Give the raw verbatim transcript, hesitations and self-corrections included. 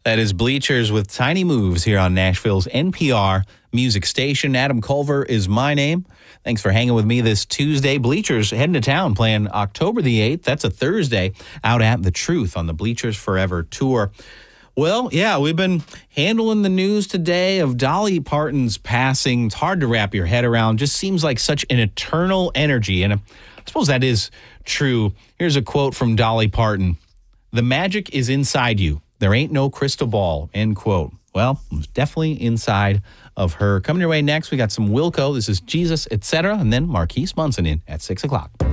That is Bleachers with Tiny Moves here on Nashville's N P R music station. Adam Culver is my name. Thanks for hanging with me this Tuesday. Bleachers heading to town playing October the eighth. That's a Thursday out at The Truth on the Bleachers Forever tour. Well, yeah, we've been handling the news today of Dolly Parton's passing. It's hard to wrap your head around. Just seems like such an eternal energy. And I suppose that is true. Here's a quote from Dolly Parton. "The magic is inside you. There ain't no crystal ball," end quote. Well, it was definitely inside of her. Coming your way next, we got some Wilco. This is Jesus, et cetera. And then Marquise Munson in at six o'clock.